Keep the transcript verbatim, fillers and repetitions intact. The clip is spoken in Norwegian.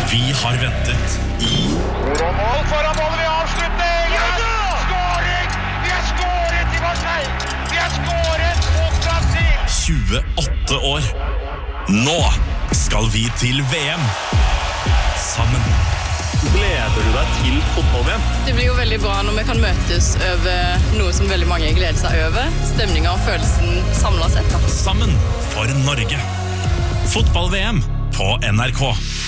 Vi har ventet i Mål foran målet ved avslutning! Ja! Skåring! Vi har skåret i Marseille! Vi har skåret mot Brasil! tjueåtte år. Nå skal vi til V M. Sammen. Gleder du deg til fotball-V M? Det blir jo veldig bra når vi kan møtes over noe som veldig mange gleder seg over. Stemningen og følelsen samlet sett. Da. Sammen for Norge. Fotball-V M på N R K.